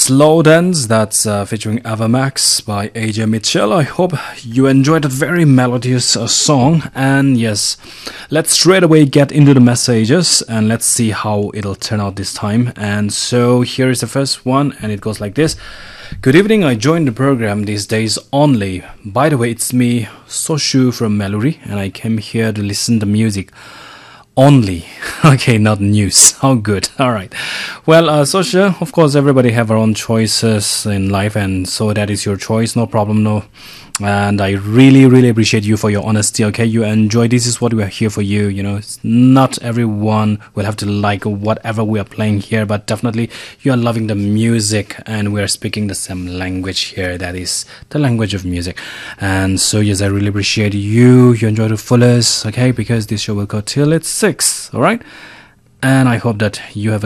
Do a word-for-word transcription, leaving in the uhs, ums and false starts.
Slow Dance, that's uh, featuring Avamax by A J Mitchell. I hope you enjoyed a very melodious uh, song. And yes, let's straight away get into the messages and let's see how it'll turn out this time. And so here is the first one, and it goes like this. Good evening, I joined the program these days only. By the way, it's me, Soshu from Mallory, and I came here to listen to music. Only. Okay, not news. How good. All right. Well, uh, Sosha, of course, everybody have our own choices in life, and so that is your choice. No problem, no. And I really, really appreciate you for your honesty, okay? You enjoy. This is what we are here for you, you know. It's not everyone will have to like whatever we are playing here, but definitely you are loving the music, and we are speaking the same language here. That is the language of music. And so, yes, I really appreciate you. You enjoy the fullest, okay? Because this show will go till it's six, all right? And I hope that you have a